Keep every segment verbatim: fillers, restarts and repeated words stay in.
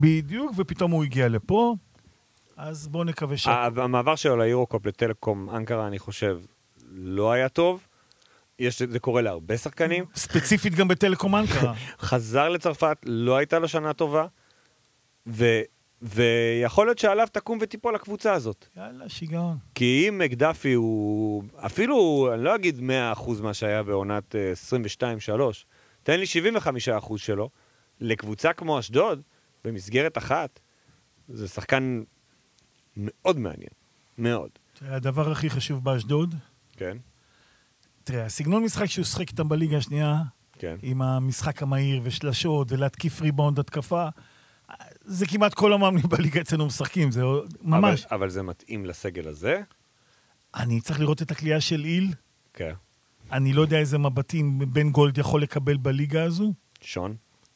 בדיוק, ופתאום הוא הגיע לפה, אז בואו נקווה ש... המעבר שלו ליורוקופ לטלקום אנקרה, אני חושב, לא היה טוב. יש, זה קורה להרבה שחקנים. ספציפית גם בטלקום אנקרה. חזר לצרפת, לא הייתה לו שנה טובה, ו... ויכול להיות שעליו תקום וטיפול לקבוצה הזאת. יאללה, שיגעון. כי אם מקדפי הוא, אפילו, אני לא אגיד מאה אחוז מה שהיה בעונת עשרים ושתיים שלוש, תן לי שבעים וחמישה אחוז שלו, לקבוצה כמו אשדוד, במסגרת אחת, זה שחקן מאוד מעניין. מאוד. הדבר הכי חשוב באשדוד, כן. תראה, הסגנון משחק שהוא שחק איתם בליגה השנייה, כן. עם המשחק המהיר ושלשות ולהתקיף ריבאונד התקפה, זה כמעט כל המאמנים בליגה אצלנו משחקים, זה ממש. אבל, אבל זה מתאים לסגל הזה? אני צריך לראות את הקליעה של איל. כן. אני לא יודע איזה מבטים בן גולד יכול לקבל בליגה הזו. שון?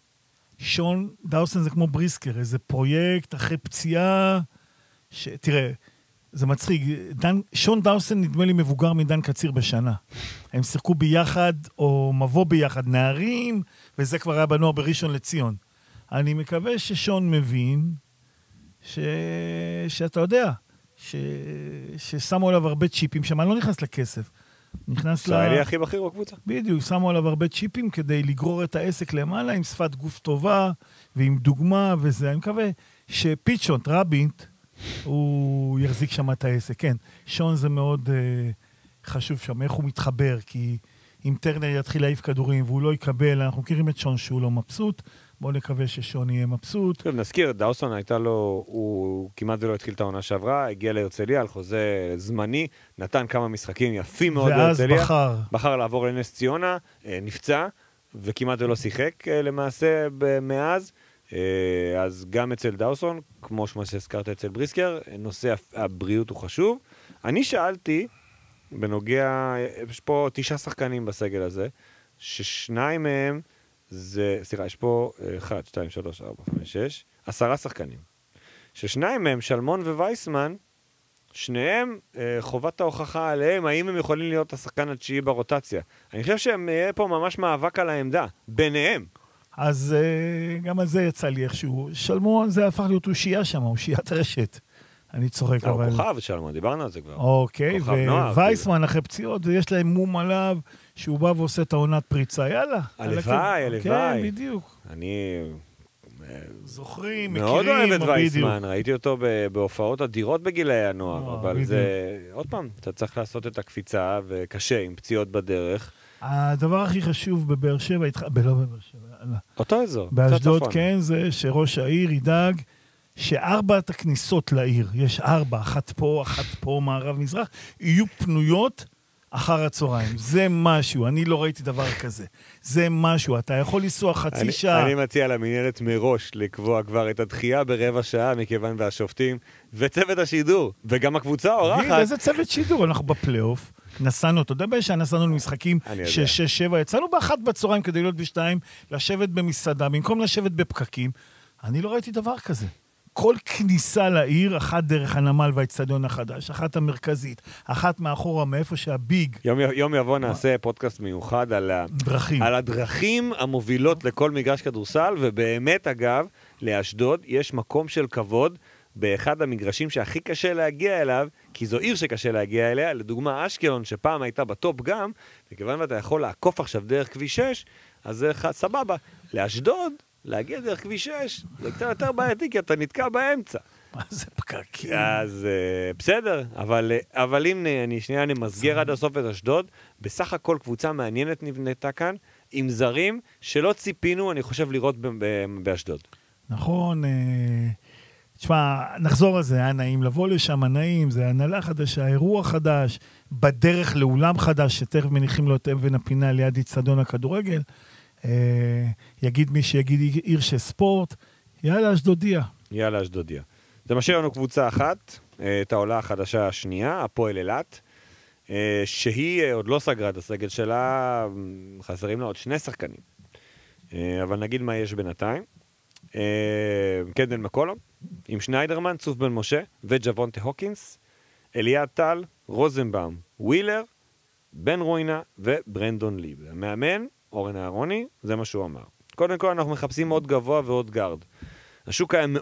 שון דאוסן זה כמו בריסקר, איזה פרויקט אחרי פציעה, ש... תראה, זה מצחיק, דן... שון דאוסן נדמה לי מבוגר מדן קציר בשנה. הם שיחקו ביחד, או מבוא ביחד, נערים, וזה כבר היה בנוער בראשון לציון. אני מקווה ששון מבין, ש... שאתה יודע, ש... ששמו עליו הרבה צ'יפים, שמה לא נכנס לכסף. נכנס ל... ישראלי הכי בכיר בקבוצה. בדיוק, שמו עליו הרבה צ'יפים כדי לגרור את העסק למעלה, עם שפת גוף טובה, ועם דוגמה וזה. אני מקווה שפיצ'ונט, רבינט, הוא יחזיק שם את העסק. כן, שון זה מאוד uh, חשוב שם, איך הוא מתחבר, כי אם טרנר יתחיל להעיף כדורים והוא לא יקבל, אנחנו מכירים את שון שהוא לא מבסוט, בואו נקווה ששון יהיה מבסוט. טוב, נזכיר, דאוסון הייתה לו, הוא כמעט ולא התחיל את העונה שעברה, הגיע להרצליה על חוזה זמני, נתן כמה משחקים יפים מאוד להרצליה. ואז בחר. בחר לעבור לנס ציונה, נפצע, וכמעט ולא שיחק למעשה מאז. אז גם אצל דאוסון, כמו שמה שהזכרת אצל בריסקר, נושא הבריאות הוא חשוב. אני שאלתי, בנוגע, יש פה תשעה שחקנים בסגל הזה, ששניים מהם, זה, סליחה, יש פה אחד, שתיים, שלוש, ארבע, חמש, שש, עשרה שחקנים. ששניים מהם, שלמון ווייסמן, שניהם, חובת ההוכחה עליהם, האם הם יכולים להיות השחקן התשיעי ברוטציה. אני חושב שהם יהיה פה ממש מאבק על העמדה, ביניהם. אז גם על זה יצא לי איכשהו. שלמון זה הפך להיות אושייה שם, אושיית רשת. אני צוחק, אבל... הוא כוכב שלמון, דיברנו על זה כבר. אוקיי, ווייסמן אחרי פציעות, יש להם מום עליו, שהוא בא ועושה את העונת פריצה, יאללה. הלוואי, הלוואי. כן, בדיוק. אני... זוכרים, מכירים, מאוד אוהב את וייסמן, ראיתי אותו בהופעות אדירות בגילי הנוער, אבל זה... עוד פעם, אתה צריך לעשות את הקפיצה, וקשה, עם פציעות בדרך. הדבר הכי חשוב בבאר שבע, לא בבאר שבע, אותו אזור. באשדוד, כן, זה שראש העיר ידאג שארבעת הכניסות לעיר, יש ארבע, אחת פה, אחת פה, מערב, מזרח, יהיו פנויות אחר הצהריים. זה משהו, אני לא ראיתי דבר כזה. זה משהו, אתה יכול לנסוע חצי אני, שעה. אני מציע למנהלת מראש לקבוע כבר את הדחייה ברבע שעה, מכיוון והשופטים, וצוות השידור, וגם הקבוצה אורחת. איזה צוות שידור? אנחנו בפלייאוף, נסענו, אתה יודע באישה, נסענו למשחקים של שש שבע, יצאנו באחת בצהריים כדי להיות בשתיים, לשבת במסעדה, במקום לשבת בפקקים. אני לא ראיתי דבר כזה. כל כניסה לעיר, אחת דרך הנמל והאצטדיון החדש, אחת המרכזית, אחת מאחורה, מאיפה שהביג... יום, יום יבוא נעשה פודקאסט מיוחד על, דרכים. על הדרכים המובילות לכל מגרש כדורסל, ובאמת, אגב, לאשדוד יש מקום של כבוד באחד המגרשים שהכי קשה להגיע אליו, כי זו עיר שקשה להגיע אליה, לדוגמה אשקלון, שפעם הייתה בטופ גם, וכיוון ואתה יכול לעקוף עכשיו דרך כביש שש, אז זה סבבה. לאשדוד, להגיע דרך כביש שש, זה קצת יותר בעייתי, כי אתה נתקע באמצע. מה זה פקקים? אז uh, בסדר, אבל, uh, אבל אם אני שנייה נמסגר עד הסוף את אשדוד, בסך הכל קבוצה מעניינת נבנתה כאן, עם זרים שלא ציפינו, אני חושב, לראות באשדוד. נכון, תשמע, נחזור על זה, היה נעים לבוא לשם, נעים, זה הנהלה חדשה, אירוע חדש, בדרך לאולם חדש, שתכף מניחים לו את אבן הפינה ליד אצטדיון הכדורגל, יגיד מי שיגיד עיר של ספורט, יאללה אשדודיה. יאללה אשדודיה. זה משאיר לנו קבוצה אחת, את העולה החדשה השנייה, הפועל אילת, שהיא עוד לא סגרה את הסגל שלה, חסרים לה עוד שני שחקנים. אבל נגיד מה יש בינתיים. קנדל מקולום, עם שניידרמן, צוף בן משה, וג'וונטה הוקינס, אליעד טל, רוזנבאום, ווילר, בן רוינה וברנדון ליב. המאמן, אורן אהרוני, זה מה שהוא אמר. קודם כל אנחנו מחפשים עוד גבוה ועוד גארד. השוק היה מאוד